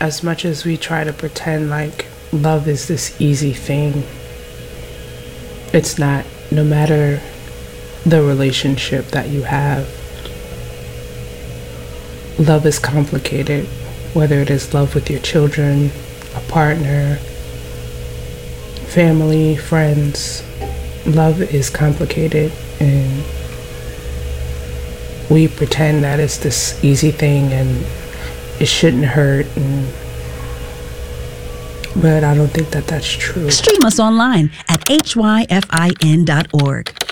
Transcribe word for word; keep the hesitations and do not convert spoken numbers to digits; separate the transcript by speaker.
Speaker 1: as much as we try to pretend like love is this easy thing, it's not. No matter the relationship that you have, love is complicated, whether it is love with your children, a partner, family, friends. Love is complicated, and we pretend that it's this easy thing and it shouldn't hurt, and but I don't think that that's true.
Speaker 2: Stream us online at H Y F I N dot org.